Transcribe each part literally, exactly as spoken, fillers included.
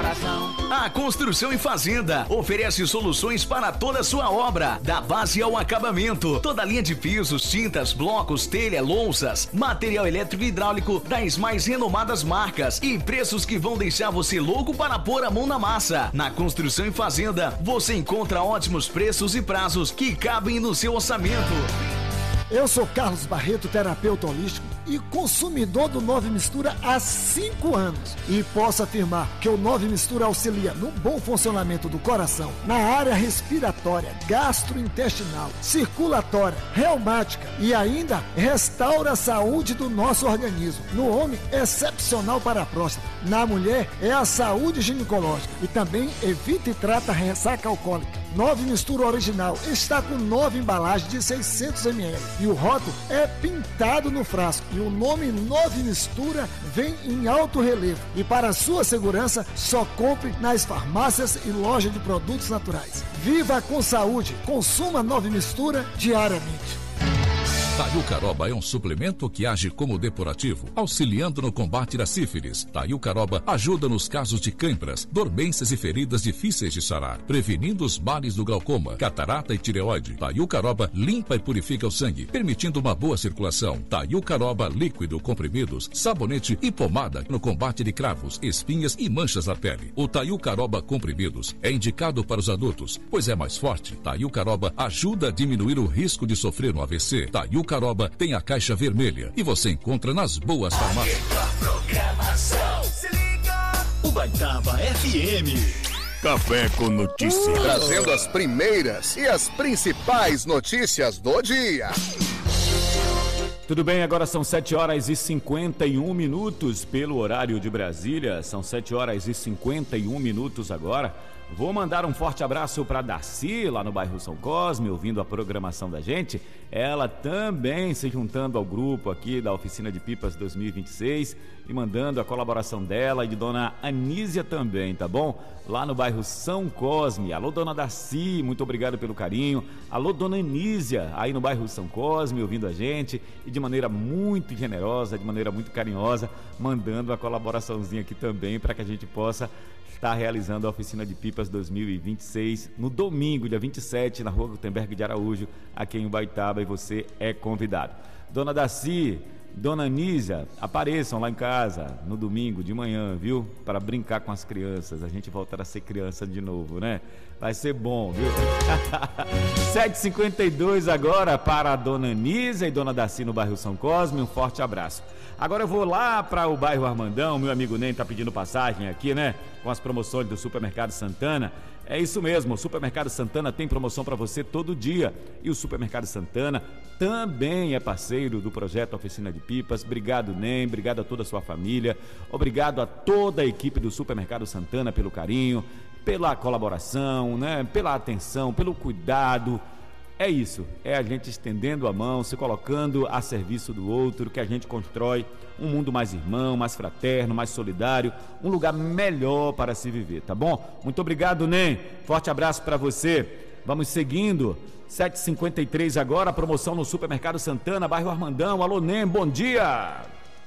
coração. A Construção e Fazenda oferece soluções para toda a sua obra, da base ao acabamento. Toda a linha de pisos, tintas, blocos, telha, louças, material elétrico e hidráulico das mais renomadas marcas e preços que vão deixar você louco para pôr a mão na massa. Na Construção e Fazenda, você encontra ótimos preços e prazos que cabem no seu orçamento. Eu sou Carlos Barreto, terapeuta holístico e consumidor do Nove Mistura há cinco anos. E posso afirmar que o Nove Mistura auxilia no bom funcionamento do coração, na área respiratória, gastrointestinal, circulatória, reumática e ainda restaura a saúde do nosso organismo. No homem, excepcional para a próstata. Na mulher, é a saúde ginecológica e também evita e trata a ressaca alcoólica. Nove Mistura original está com nove embalagens de seiscentos mililitros e o rótulo é pintado no frasco e o nome Nove Mistura vem em alto relevo. E para sua segurança, só compre nas farmácias e lojas de produtos naturais. Viva com saúde, consuma Nove Mistura diariamente. Taiucaroba é um suplemento que age como depurativo, auxiliando no combate da sífilis. Taiucaroba ajuda nos casos de câimbras, dormências e feridas difíceis de sarar, prevenindo os males do glaucoma, catarata e tireoide. Taiucaroba limpa e purifica o sangue, permitindo uma boa circulação. Taiucaroba líquido, comprimidos, sabonete e pomada no combate de cravos, espinhas e manchas na pele. O Taiucaroba comprimidos é indicado para os adultos, pois é mais forte. Taiucaroba ajuda a diminuir o risco de sofrer um A V C. Taiucaroba Caroba tem a caixa vermelha e você encontra nas boas farmácias. Programação. Se liga. Ubaitaba F M. Café com notícias. Trazendo as primeiras e as principais notícias do dia. Tudo bem, agora são sete horas e cinquenta e um minutos pelo horário de Brasília. São sete horas e cinquenta e um minutos agora. Vou mandar um forte abraço para Darcy, lá no bairro São Cosme, ouvindo a programação da gente. Ela também se juntando ao grupo aqui da Oficina de Pipas dois mil e vinte e seis e mandando a colaboração dela e de dona Anísia também, tá bom? Lá no bairro São Cosme. Alô, dona Darcy, muito obrigado pelo carinho. Alô, dona Anísia, aí no bairro São Cosme, ouvindo a gente e de maneira muito generosa, de maneira muito carinhosa, mandando a colaboraçãozinha aqui também para que a gente possa está realizando a Oficina de Pipas dois mil e vinte e seis no domingo, dia vinte e sete, na rua Gutenberg de Araújo, aqui em Ubaitaba, e você é convidado. Dona Darcy, dona Anísia, apareçam lá em casa no domingo de manhã, viu? Para brincar com as crianças, a gente voltar a ser criança de novo, né? Vai ser bom, viu? sete e cinquenta e dois agora para a dona Anísia e dona Darcy no bairro São Cosme, um forte abraço. Agora eu vou lá para o bairro Armandão, meu amigo Ney tá pedindo passagem aqui, né? Com as promoções do Supermercado Santana. É isso mesmo, o Supermercado Santana tem promoção para você todo dia. E o Supermercado Santana também é parceiro do projeto Oficina de Pipas. Obrigado, Ney, obrigado a toda a sua família. Obrigado a toda a equipe do Supermercado Santana pelo carinho, pela colaboração, né? Pela atenção, pelo cuidado. É isso, é a gente estendendo a mão, se colocando a serviço do outro, que a gente constrói um mundo mais irmão, mais fraterno, mais solidário, um lugar melhor para se viver, tá bom? Muito obrigado, Ney. Forte abraço para você. Vamos seguindo. sete e cinquenta e três agora, a promoção no Supermercado Santana, bairro Armandão. Alô, Ney, bom dia.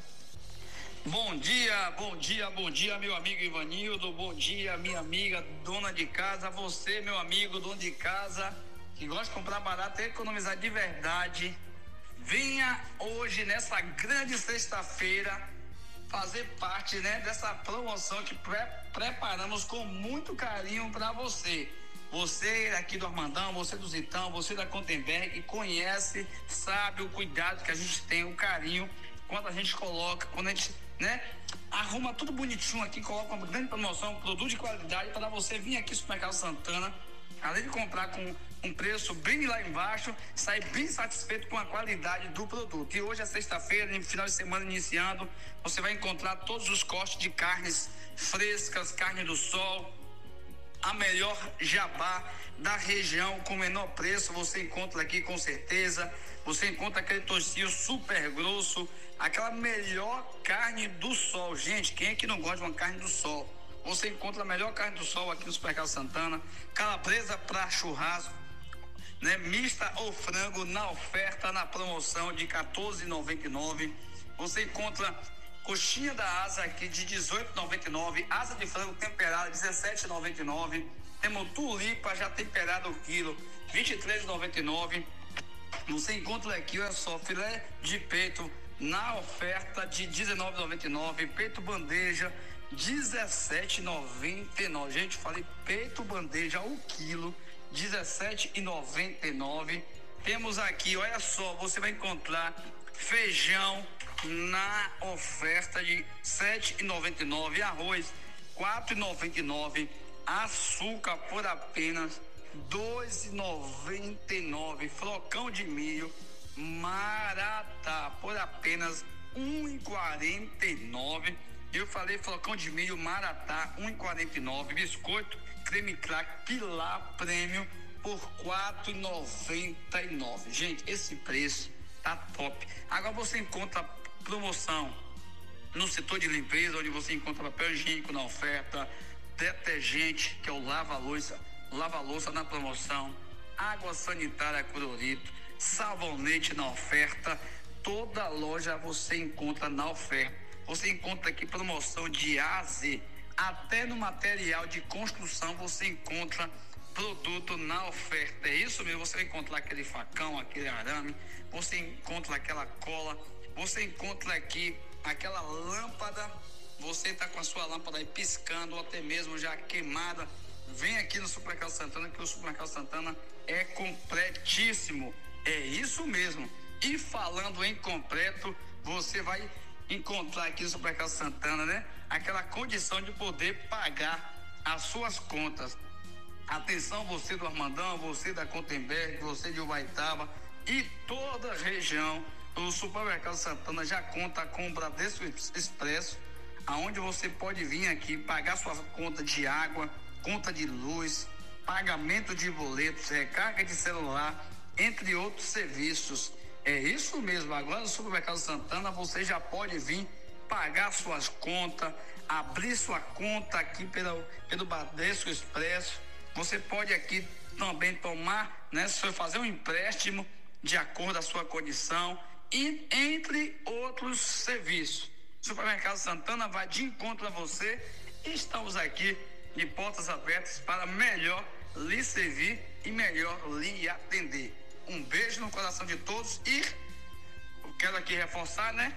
Bom dia, bom dia, bom dia, meu amigo Ivanildo. Bom dia, minha amiga, dona de casa. Você, meu amigo, dono de casa, que gosta de comprar barato e economizar de verdade, venha hoje, nessa grande sexta-feira, fazer parte, né, dessa promoção que pre- preparamos com muito carinho para você. Você aqui do Armandão, você do Zitão, você da Contenberg, conhece, sabe o cuidado que a gente tem, o carinho, quando a gente coloca, quando a gente, né, arruma tudo bonitinho aqui, coloca uma grande promoção, um produto de qualidade para você vir aqui no Supermercado Santana, além de comprar com um preço bem lá embaixo, sair bem satisfeito com a qualidade do produto. E hoje é sexta-feira, no final de semana iniciando, você vai encontrar todos os cortes de carnes frescas, carne do sol, a melhor jabá da região com o menor preço, você encontra aqui com certeza. Você encontra aquele tocinho super grosso, aquela melhor carne do sol. Gente, quem é que não gosta de uma carne do sol? Você encontra a melhor carne do sol aqui no Supermercado Santana, calabresa para churrasco, né, mista ou frango na oferta, na promoção de quatorze reais e noventa e nove centavos. Você encontra Coxinha da asa aqui de dezoito reais e noventa e nove centavos. Asa de frango temperada dezessete reais e noventa e nove centavos. Temos tulipa já temperada o quilo vinte e três reais e noventa e nove centavos. Você encontra aqui, olha só, filé de peito na oferta de dezenove reais e noventa e nove centavos. Peito bandeja dezessete reais e noventa e nove centavos. Gente, falei peito bandeja o quilo dezessete reais e noventa e nove centavos. Temos aqui, olha só, você vai encontrar feijão na oferta de sete reais e noventa e nove centavos, arroz quatro reais e noventa e nove centavos, açúcar por apenas dois reais e noventa e nove centavos, flocão de milho Maratá por apenas um real e quarenta e nove centavos. Eu falei flocão de milho Maratá um real e quarenta e nove centavos, biscoito creme crack Pilar Premium por quatro reais e noventa e nove centavos. Gente, esse preço tá top. Agora você encontra promoção no setor de limpeza, onde você encontra papel higiênico na oferta, detergente, que é o lava-louça, lava-louça na promoção, água sanitária Clorito, sabonete na oferta. Toda loja você encontra na oferta. Você encontra aqui promoção de A a Z, até no material de construção você encontra produto na oferta. É isso mesmo, você vai encontrar aquele facão, aquele arame, você encontra aquela cola, você encontra aqui aquela lâmpada, você está com a sua lâmpada aí piscando ou até mesmo já queimada, vem aqui no Supermercado Santana, que o Supermercado Santana é completíssimo. É isso mesmo. E falando em completo, você vai encontrar aqui no Supermercado Santana, né, aquela condição de poder pagar as suas contas. Atenção, você do Armandão, você da Contemberg, você de Ubaitaba e toda a região, o Supermercado Santana já conta com o Bradesco Expresso, aonde você pode vir aqui pagar sua conta de água, conta de luz, pagamento de boletos, recarga de celular, entre outros serviços. É isso mesmo, agora no Supermercado Santana você já pode vir pagar suas contas, abrir sua conta aqui pelo, pelo Bradesco Expresso. Você pode aqui também tomar, né, se for fazer um empréstimo de acordo com a sua condição e entre outros serviços. O Supermercado Santana vai de encontro a você. Estamos aqui de portas abertas para melhor lhe servir e melhor lhe atender. Um beijo no coração de todos e eu quero aqui reforçar, né?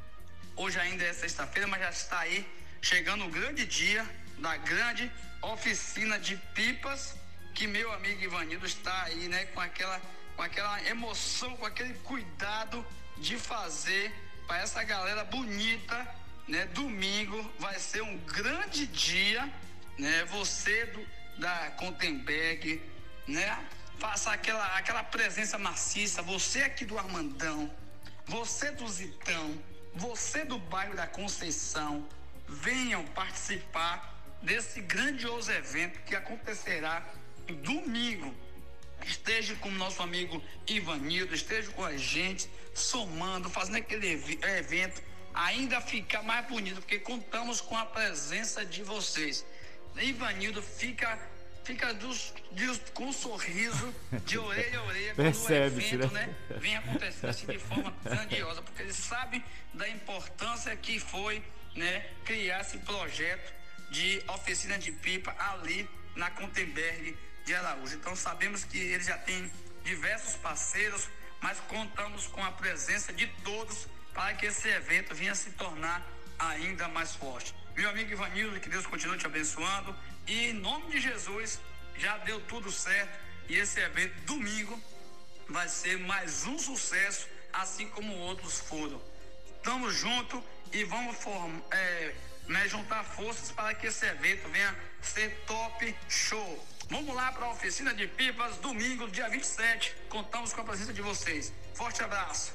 Hoje ainda é sexta-feira, mas já está aí chegando o grande dia da grande oficina de pipas, que meu amigo Ivanildo está aí, né, com aquela, com aquela emoção, com aquele cuidado de fazer para essa galera bonita, né? Domingo vai ser um grande dia, né? Você do, da Contemberg, né? Faça aquela, aquela presença maciça, você aqui do Armandão, você do Zitão, você do bairro da Conceição, venham participar desse grandioso evento que acontecerá domingo. Esteja com o nosso amigo Ivanildo, esteja com a gente, somando, fazendo aquele evento ainda ficar mais bonito, porque contamos com a presença de vocês. Ivanildo fica, fica dos, dos, com um sorriso de orelha a orelha quando o evento, né, vem acontecendo assim de forma grandiosa, porque ele sabe da importância que foi, né, criar esse projeto de oficina de pipa ali na Contemberg de Araújo. Então sabemos que ele já tem diversos parceiros, mas contamos com a presença de todos para que esse evento venha se tornar ainda mais forte. Meu amigo Ivanildo, que Deus continue te abençoando e em nome de Jesus já deu tudo certo e esse evento domingo vai ser mais um sucesso, assim como outros foram. Estamos juntos e vamos formar, é, né, juntar forças para que esse evento venha ser top show. Vamos lá para a oficina de pipas, domingo, dia vinte e sete. Contamos com a presença de vocês. Forte abraço.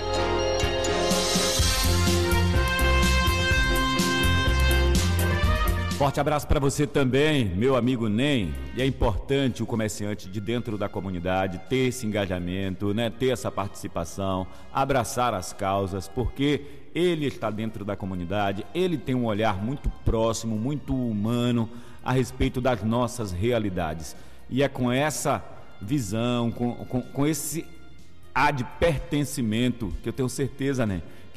Forte abraço para você também, meu amigo Nem. E é importante o comerciante de dentro da comunidade ter esse engajamento, né? Ter essa participação, abraçar as causas, porque ele está dentro da comunidade, ele tem um olhar muito próximo, muito humano a respeito das nossas realidades. E é com essa visão, com, com, com esse ar de pertencimento, que eu tenho certeza, né, que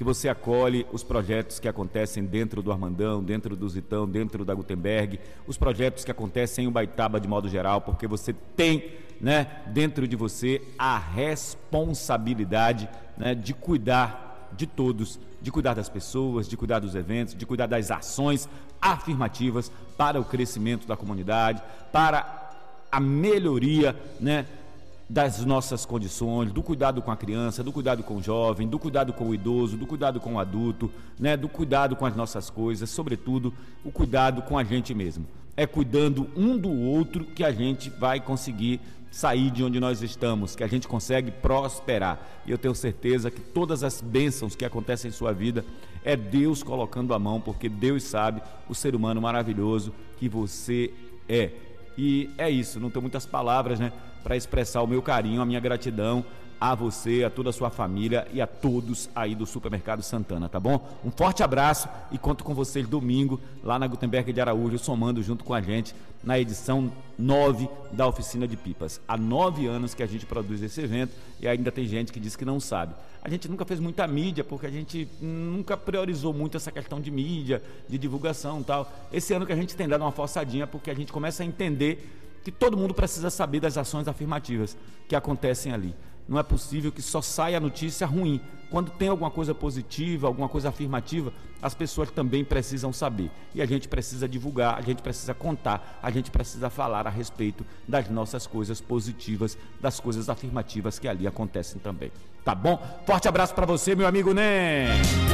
que você acolhe os projetos que acontecem dentro do Armandão, dentro do Zitão, dentro da Gutenberg, os projetos que acontecem em Ubaitaba de modo geral, porque você tem, né, dentro de você a responsabilidade, né, de cuidar de todos, de cuidar das pessoas, de cuidar dos eventos, de cuidar das ações afirmativas para o crescimento da comunidade, para a melhoria, né, das nossas condições, do cuidado com a criança, do cuidado com o jovem, do cuidado com o idoso, do cuidado com o adulto, né, do cuidado com as nossas coisas, sobretudo o cuidado com a gente mesmo. É cuidando um do outro que a gente vai conseguir sair de onde nós estamos, que a gente consegue prosperar. E eu tenho certeza que todas as bênçãos que acontecem em sua vida é Deus colocando a mão, porque Deus sabe o ser humano maravilhoso que você é. E é isso, não tenho muitas palavras, né, para expressar o meu carinho, a minha gratidão a você, a toda a sua família e a todos aí do Supermercado Santana, tá bom? Um forte abraço e conto com vocês domingo lá na Gutenberg de Araújo, somando junto com a gente na edição nove da Oficina de Pipas. Há nove anos que a gente produz esse evento e ainda tem gente que diz que não sabe. A gente nunca fez muita mídia, porque a gente nunca priorizou muito essa questão de mídia, de divulgação e tal. Esse ano que a gente tem dado uma forçadinha, porque a gente começa a entender que todo mundo precisa saber das ações afirmativas que acontecem ali. Não é possível que só saia a notícia ruim. Quando tem alguma coisa positiva, alguma coisa afirmativa, as pessoas também precisam saber. E a gente precisa divulgar, a gente precisa contar, a gente precisa falar a respeito das nossas coisas positivas, das coisas afirmativas que ali acontecem também. Tá bom? Forte abraço para você, meu amigo Ney!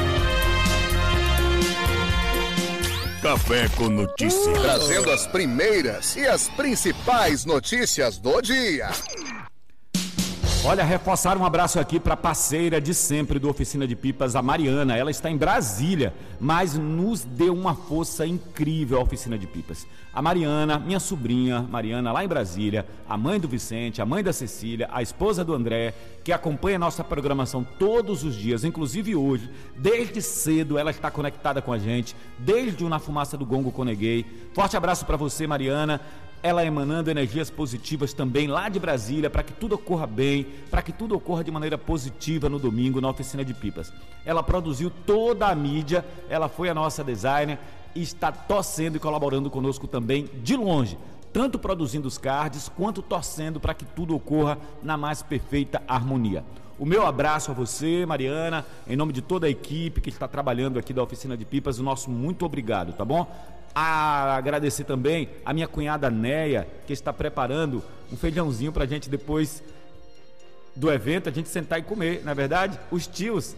Café com Notícias. Trazendo as primeiras e as principais notícias do dia. Olha, reforçar um abraço aqui para a parceira de sempre do Oficina de Pipas, a Mariana. Ela está em Brasília, mas nos deu uma força incrível a Oficina de Pipas. A Mariana, minha sobrinha Mariana, lá em Brasília, a mãe do Vicente, a mãe da Cecília, a esposa do André, que acompanha a nossa programação todos os dias, inclusive hoje, desde cedo ela está conectada com a gente, desde o Na Fumaça do Gongo Coneguei. Forte abraço para você, Mariana. Ela emanando energias positivas também lá de Brasília, para que tudo ocorra bem, para que tudo ocorra de maneira positiva no domingo na Oficina de Pipas. Ela produziu toda a mídia, ela foi a nossa designer e está torcendo e colaborando conosco também de longe, tanto produzindo os cards, quanto torcendo para que tudo ocorra na mais perfeita harmonia. O meu abraço a você, Mariana, em nome de toda a equipe que está trabalhando aqui da Oficina de Pipas, o nosso muito obrigado, tá bom? A agradecer também a minha cunhada Neia, que está preparando um feijãozinho pra gente depois do evento, a gente sentar e comer, não é verdade? Os tios.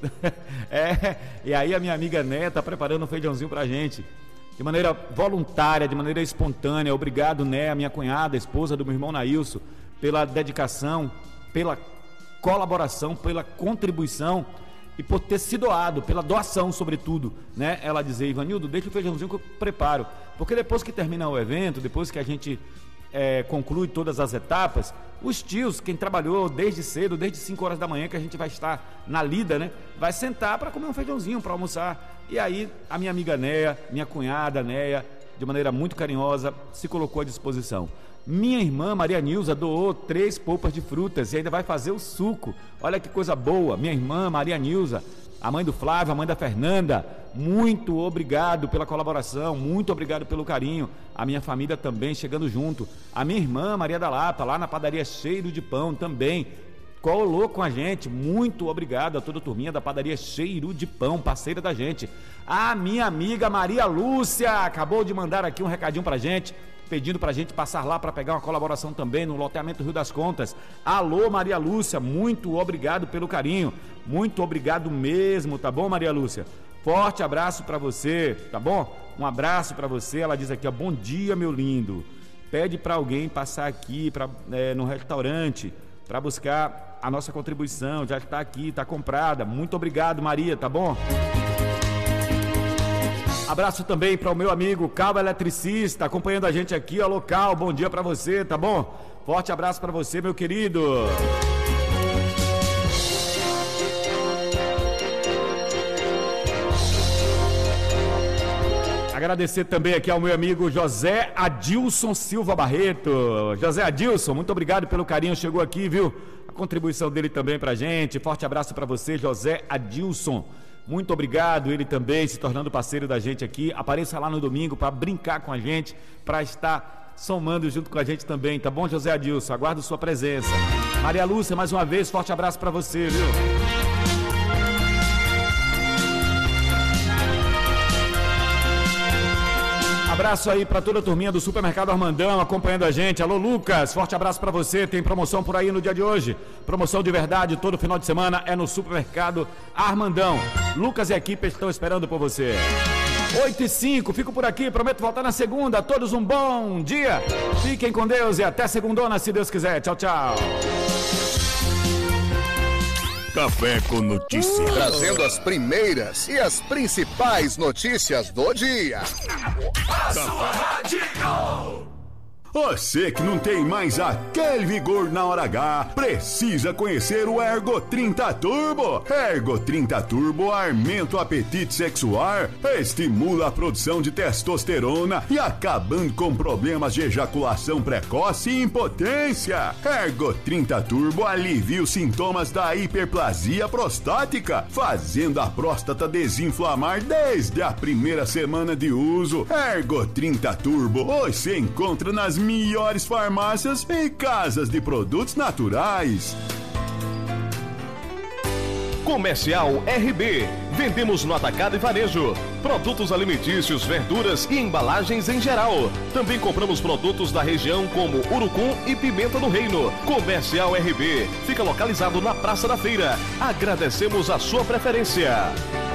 É, e aí a minha amiga Neia está preparando um feijãozinho pra gente, de maneira voluntária, de maneira espontânea. Obrigado, Neia, minha cunhada, esposa do meu irmão Nailson, pela dedicação, pela colaboração, pela contribuição e por ter se doado, pela doação sobretudo, né? Ela dizer, Ivanildo, deixa o feijãozinho que eu preparo, porque depois que termina o evento, depois que a gente é, conclui todas as etapas, os tios, quem trabalhou desde cedo, desde cinco horas da manhã que a gente vai estar na lida, né? Vai sentar para comer um feijãozinho, para almoçar. E aí a minha amiga Neia, minha cunhada Neia, de maneira muito carinhosa, se colocou à disposição. Minha irmã Maria Nilza doou três polpas de frutas e ainda vai fazer o suco. Olha que coisa boa. Minha irmã Maria Nilza, a mãe do Flávio, a mãe da Fernanda, muito obrigado pela colaboração, muito obrigado pelo carinho. A minha família também chegando junto. A minha irmã Maria da Lapa, lá na padaria Cheiro de Pão, também colou com a gente. Muito obrigado a toda a turminha da padaria Cheiro de Pão, parceira da gente. A minha amiga Maria Lúcia acabou de mandar aqui um recadinho pra gente, pedindo pra gente passar lá para pegar uma colaboração também no loteamento Rio das Contas. Alô, Maria Lúcia, muito obrigado pelo carinho, muito obrigado mesmo, tá bom, Maria Lúcia? Forte abraço para você, tá bom? Um abraço para você. Ela diz aqui, ó, bom dia, meu lindo. Pede para alguém passar aqui pra, é, no restaurante para buscar a nossa contribuição, já está aqui, está comprada. Muito obrigado, Maria, tá bom? Abraço também para o meu amigo Cabo Eletricista, acompanhando a gente aqui, ó, local. Bom dia para você, tá bom? Forte abraço para você, meu querido. Agradecer também aqui ao meu amigo José Adilson Silva Barreto. José Adilson, muito obrigado pelo carinho, chegou aqui, viu? A contribuição dele também pra gente. Forte abraço para você, José Adilson. Muito obrigado, ele também se tornando parceiro da gente aqui. Apareça lá no domingo para brincar com a gente, para estar somando junto com a gente também, tá bom, José Adilson? Aguardo sua presença. Maria Lúcia, mais uma vez, forte abraço para você, viu? Abraço aí para toda a turminha do Supermercado Armandão acompanhando a gente. Alô, Lucas, forte abraço para você. Tem promoção por aí no dia de hoje. Promoção de verdade, todo final de semana é no Supermercado Armandão. Lucas e a equipe estão esperando por você. oito e cinco, fico por aqui, prometo voltar na segunda. Todos um bom dia. Fiquem com Deus e até segundona, se Deus quiser. Tchau, tchau. Café com Notícia. Trazendo as primeiras e as principais notícias do dia. A sua rádio. Você que não tem mais aquele vigor na hora H, precisa conhecer o Ergo trinta Turbo. Ergo trinta Turbo aumenta o apetite sexual, estimula a produção de testosterona e acabando com problemas de ejaculação precoce e impotência. Ergo trinta Turbo alivia os sintomas da hiperplasia prostática, fazendo a próstata desinflamar desde a primeira semana de uso. Ergo trinta Turbo você encontra nas melhores farmácias e casas de produtos naturais. Comercial R B. Vendemos no atacado e varejo. Produtos alimentícios, verduras e embalagens em geral. Também compramos produtos da região como urucum e pimenta do reino. Comercial R B. Fica localizado na Praça da Feira. Agradecemos a sua preferência.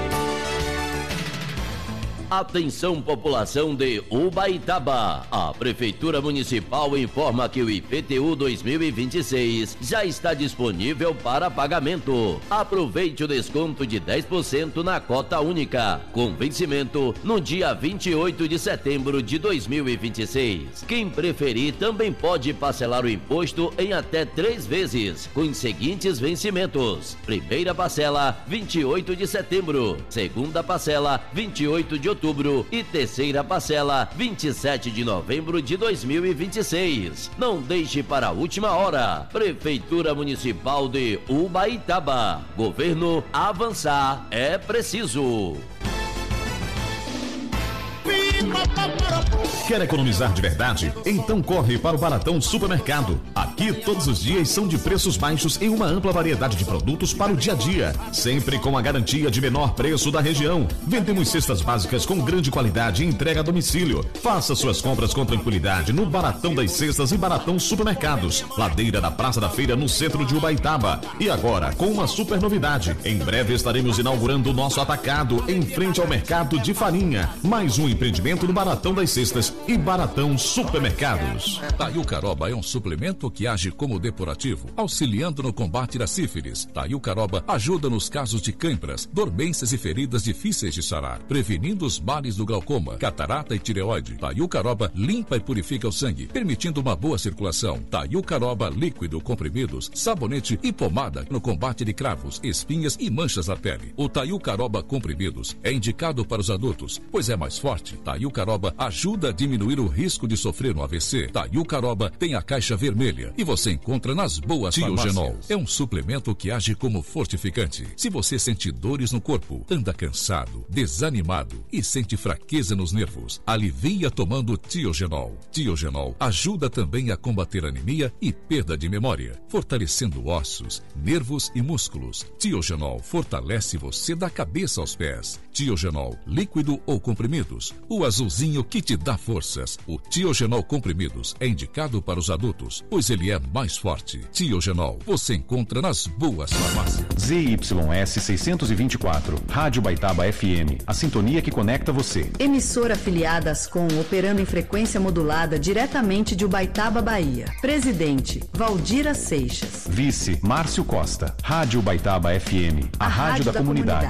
Atenção, população de Ubaitaba. A Prefeitura Municipal informa que o I P T U dois mil e vinte e seis já está disponível para pagamento. Aproveite o desconto de dez por cento na cota única, com vencimento no dia vinte e oito de setembro de dois mil e vinte e seis. Quem preferir também pode parcelar o imposto em até três vezes, com os seguintes vencimentos: primeira parcela, vinte e oito de setembro, segunda parcela, vinte e oito de outubro e terceira parcela, vinte e sete de novembro de dois mil e vinte e seis. Não deixe para a última hora. Prefeitura Municipal de Ubaitaba. Governo avançar é preciso. Quer economizar de verdade? Então corre para o Baratão Supermercado. Aqui todos os dias são de preços baixos em uma ampla variedade de produtos para o dia a dia, sempre com a garantia de menor preço da região. Vendemos cestas básicas com grande qualidade e entrega a domicílio. Faça suas compras com tranquilidade no Baratão das Cestas e Baratão Supermercados, ladeira da Praça da Feira, no centro de Ubaitaba. E agora com uma super novidade: em breve estaremos inaugurando o nosso atacado em frente ao mercado de farinha. Mais um empreendimento no Baratão das Cestas e Baratão Supermercados. Taiucaroba é um suplemento que age como depurativo, auxiliando no combate da sífilis. Taiucaroba ajuda nos casos de câimbras, dormências e feridas difíceis de sarar, prevenindo os males do glaucoma, catarata e tireoide. Taiucaroba limpa e purifica o sangue, permitindo uma boa circulação. Taiucaroba líquido, comprimidos, sabonete e pomada no combate de cravos, espinhas e manchas na pele. O Taiucaroba comprimidos é indicado para os adultos, pois é mais forte. Taiucaroba ajuda a diminuir o risco de sofrer um A V C. Taiucaroba tem a caixa vermelha e você encontra nas boas farmácias. Tiogenol é um suplemento que age como fortificante. Se você sente dores no corpo, anda cansado, desanimado e sente fraqueza nos nervos, alivia tomando Tiogenol. Tiogenol ajuda também a combater anemia e perda de memória, fortalecendo ossos, nervos e músculos. Tiogenol fortalece você da cabeça aos pés. Tiogenol, líquido ou comprimidos, o azulzinho que te dá forças. O Tiogenol comprimidos é indicado para os adultos, pois ele é mais forte. Tiogenol você encontra nas boas farmácias. Z Y S seiscentos e vinte e quatro, Rádio Baitaba F M, a sintonia que conecta você. Emissora afiliada Ascom, operando em frequência modulada diretamente de Ubaitaba, Bahia. Presidente, Valdira Seixas. Vice, Márcio Costa. Rádio Baitaba F M, a, a rádio, rádio da, da comunidade. comunidade.